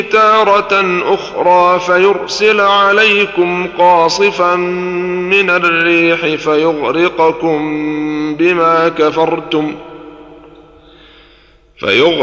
تارة أخرى فيرسل عليكم قاصفا من الريح فيغرقكم بما كفرتم